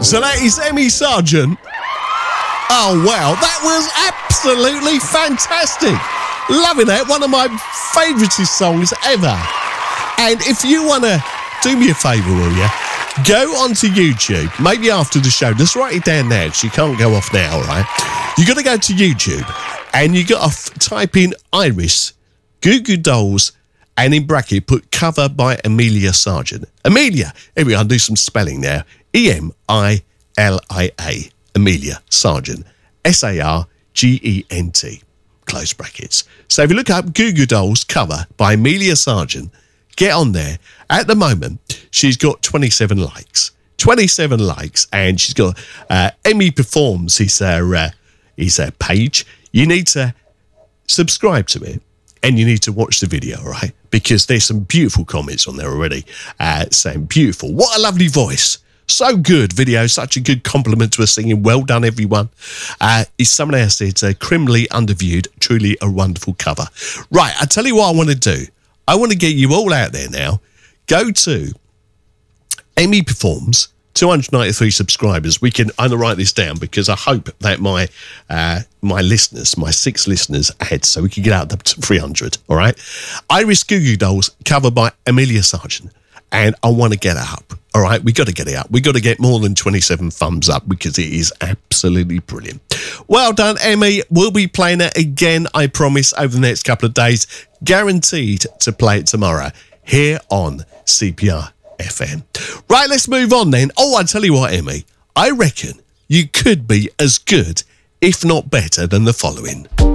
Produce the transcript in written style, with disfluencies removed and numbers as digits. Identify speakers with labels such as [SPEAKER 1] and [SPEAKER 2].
[SPEAKER 1] So that is Emmy Sargent. Oh, wow. That was absolutely fantastic. Loving that. One of my favouriteest songs ever. And if you want to do me a favour, will you? Go onto YouTube, maybe after the show. Just write it down now, because you can't go off now, right? You got to go to YouTube, and you got to type in Iris, Goo Goo Dolls, and in bracket, put cover by Amelia Sargent. Amelia, here we are, I'll do some spelling now. Emilia, Amelia Sargent. Sargent, close brackets. So if you look up Goo Goo Dolls cover by Amelia Sargent, get on there. At the moment, she's got 27 likes. 27 likes, and she's got Emmy Performs, is her page. You need to subscribe to it, and you need to watch the video, right? Because there's some beautiful comments on there already saying, beautiful. What a lovely voice. So good video, such a good compliment to her singing. Well done, everyone. Is someone else said, criminally underviewed, truly a wonderful cover. Right, I tell you what I want to do. I want to get you all out there now. Go to Emmy Performs, 293 subscribers. I'm going to write this down because I hope that my listeners, my 6 listeners add so we can get out up to 300, all right? Iris Goo Goo Dolls, covered by Amelia Sargent. And I want to get it up, all right? We got to get it up. We got to get more than 27 thumbs up because it is absolutely brilliant. Well done, Emmy. We'll be playing it again, I promise, over the next couple of days. Guaranteed to play it tomorrow here on CPR FM. Right, let's move on then. Oh, I tell you what, Emmy, I reckon you could be as good, if not better, than the following.